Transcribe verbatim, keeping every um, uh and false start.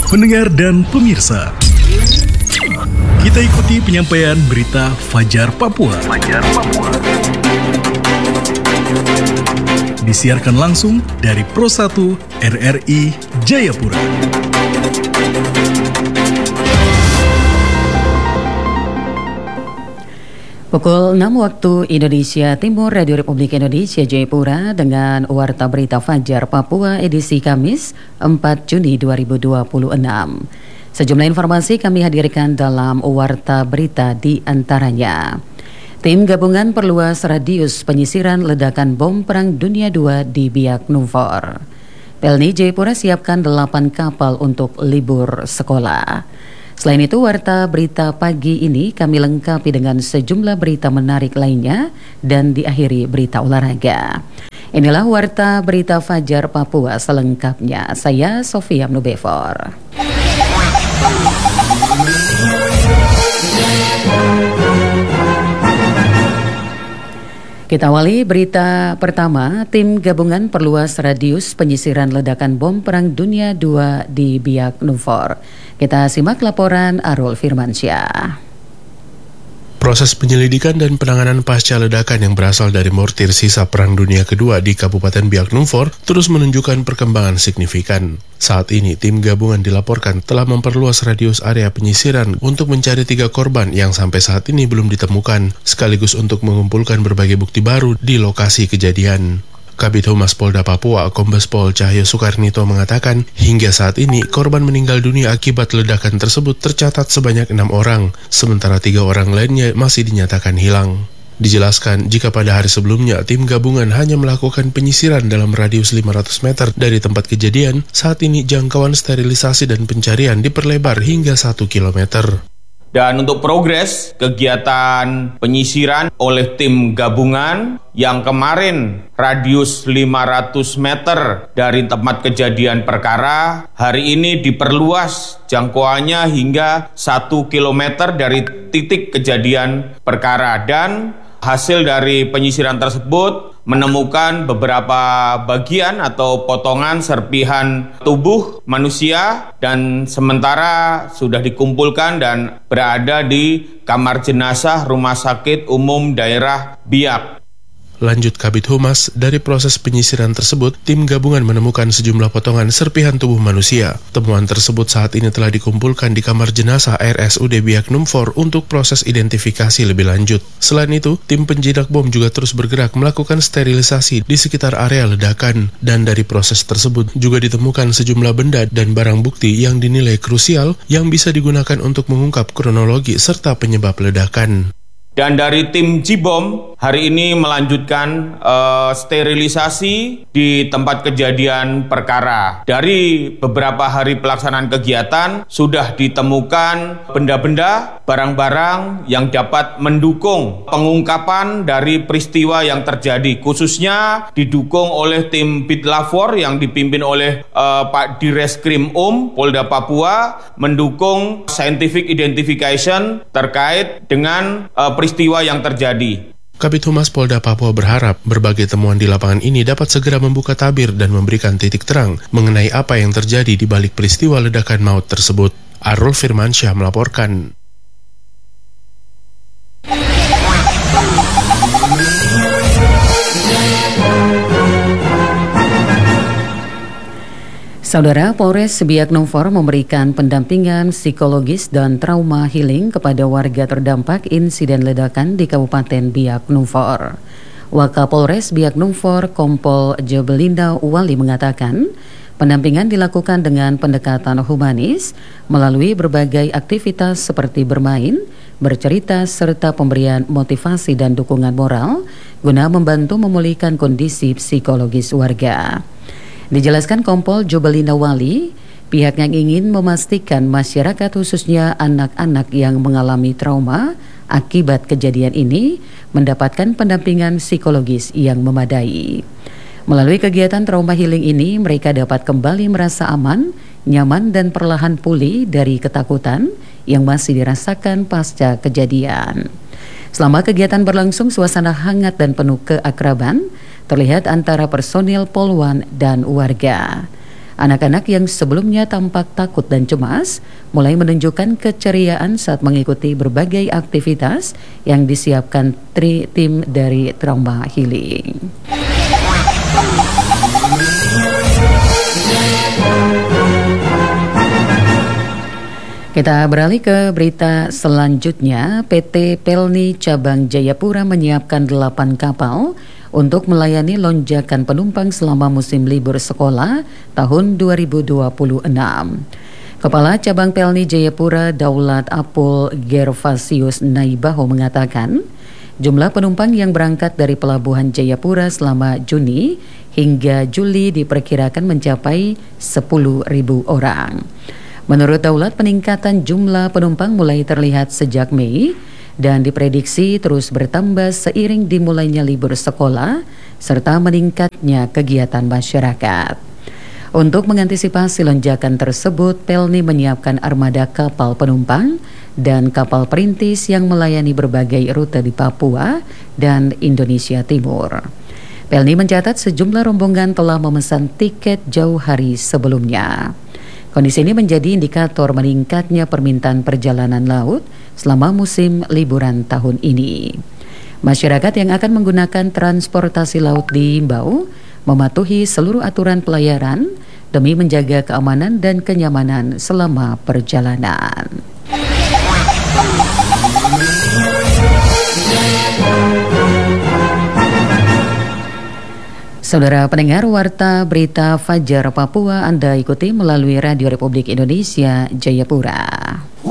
Pendengar dan pemirsa, kita ikuti penyampaian berita Fajar Papua. Fajar Papua. Disiarkan langsung dari Pro satu R R I Jayapura. Pukul enam waktu Indonesia Timur, Radio Republik Indonesia Jayapura dengan Warta Berita Fajar Papua edisi Kamis empat Juni dua ribu dua puluh enam. Sejumlah informasi kami hadirkan dalam Warta Berita, di antaranya: Tim gabungan perluas radius penyisiran ledakan bom Perang Dunia kedua di Biak Numfor. Pelni Jayapura siapkan delapan kapal untuk libur sekolah. Selain itu, Warta Berita pagi ini kami lengkapi dengan sejumlah berita menarik lainnya dan diakhiri berita olahraga. Inilah Warta Berita Fajar Papua selengkapnya. Saya Sofia Mnubefor. Kita awali berita pertama. Tim gabungan perluas radius penyisiran ledakan bom Perang Dunia kedua di Biak Numfor. Kita simak laporan Arul Firmansyah. Proses penyelidikan dan penanganan pasca ledakan yang berasal dari mortir sisa Perang Dunia kedua di Kabupaten Biak Numfor terus menunjukkan perkembangan signifikan. Saat ini, tim gabungan dilaporkan telah memperluas radius area penyisiran untuk mencari tiga korban yang sampai saat ini belum ditemukan, sekaligus untuk mengumpulkan berbagai bukti baru di lokasi kejadian. Kabid Humas Polda Papua, Kombes Pol Cahyo Soekarnito mengatakan, hingga saat ini korban meninggal dunia akibat ledakan tersebut tercatat sebanyak enam orang, sementara tiga orang lainnya masih dinyatakan hilang. Dijelaskan, jika pada hari sebelumnya tim gabungan hanya melakukan penyisiran dalam radius lima ratus meter dari tempat kejadian, saat ini jangkauan sterilisasi dan pencarian diperlebar hingga satu kilometer. Dan untuk progres kegiatan penyisiran oleh tim gabungan yang kemarin radius lima ratus meter dari tempat kejadian perkara, hari ini diperluas jangkauannya hingga satu kilometer dari titik kejadian perkara. Dan hasil dari penyisiran tersebut menemukan beberapa bagian atau potongan serpihan tubuh manusia dan sementara sudah dikumpulkan dan berada di kamar jenazah Rumah Sakit Umum Daerah Biak. Lanjut Kabid Humas, dari proses penyisiran tersebut, tim gabungan menemukan sejumlah potongan serpihan tubuh manusia. Temuan tersebut saat ini telah dikumpulkan di kamar jenazah R S U D Biak Numfor untuk proses identifikasi lebih lanjut. Selain itu, tim penjinak bom juga terus bergerak melakukan sterilisasi di sekitar area ledakan. Dan dari proses tersebut juga ditemukan sejumlah benda dan barang bukti yang dinilai krusial yang bisa digunakan untuk mengungkap kronologi serta penyebab ledakan. Dan dari tim Jibom hari ini melanjutkan uh, sterilisasi di tempat kejadian perkara. Dari beberapa hari pelaksanaan kegiatan sudah ditemukan benda-benda, barang-barang yang dapat mendukung pengungkapan dari peristiwa yang terjadi. Khususnya didukung oleh tim Bitlafor yang dipimpin oleh uh, Pak Direskrim Um Polda Papua, mendukung scientific identification terkait dengan uh, peristiwa yang terjadi. Kabid Humas Polda Papua berharap berbagai temuan di lapangan ini dapat segera membuka tabir dan memberikan titik terang mengenai apa yang terjadi di balik peristiwa ledakan maut tersebut. Arul Firmansyah melaporkan. Saudara, Polres Biak Numfor memberikan pendampingan psikologis dan trauma healing kepada warga terdampak insiden ledakan di Kabupaten Biak Numfor. Wakapolres Biak Numfor Kompol Jobelinda Wali mengatakan, pendampingan dilakukan dengan pendekatan humanis melalui berbagai aktivitas seperti bermain, bercerita, serta pemberian motivasi dan dukungan moral guna membantu memulihkan kondisi psikologis warga. Dijelaskan Kompol Jobelinda Wali, pihaknya ingin memastikan masyarakat khususnya anak-anak yang mengalami trauma akibat kejadian ini mendapatkan pendampingan psikologis yang memadai. Melalui kegiatan trauma healing ini, mereka dapat kembali merasa aman, nyaman dan perlahan pulih dari ketakutan yang masih dirasakan pasca kejadian. Selama kegiatan berlangsung, suasana hangat dan penuh keakraban terlihat antara personil Polwan dan warga. Anak-anak yang sebelumnya tampak takut dan cemas mulai menunjukkan keceriaan saat mengikuti berbagai aktivitas yang disiapkan tri tim dari Trauma Healing. Kita beralih ke berita selanjutnya. P T Pelni Cabang Jayapura menyiapkan delapan kapal untuk melayani lonjakan penumpang selama musim libur sekolah tahun dua ribu dua puluh enam. Kepala Cabang Pelni Jayapura Daulat Apul Gervasius Naibaho mengatakan, jumlah penumpang yang berangkat dari Pelabuhan Jayapura selama Juni hingga Juli diperkirakan mencapai sepuluh ribu orang. Menurut Daulat, peningkatan jumlah penumpang mulai terlihat sejak Mei dan diprediksi terus bertambah seiring dimulainya libur sekolah serta meningkatnya kegiatan masyarakat. Untuk mengantisipasi lonjakan tersebut, Pelni menyiapkan armada kapal penumpang dan kapal perintis yang melayani berbagai rute di Papua dan Indonesia Timur. Pelni mencatat sejumlah rombongan telah memesan tiket jauh hari sebelumnya. Kondisi ini menjadi indikator meningkatnya permintaan perjalanan laut selama musim liburan tahun ini. Masyarakat yang akan menggunakan transportasi laut diimbau mematuhi seluruh aturan pelayaran demi menjaga keamanan dan kenyamanan selama perjalanan. Saudara pendengar, Warta Berita Fajar Papua Anda ikuti melalui Radio Republik Indonesia Jayapura.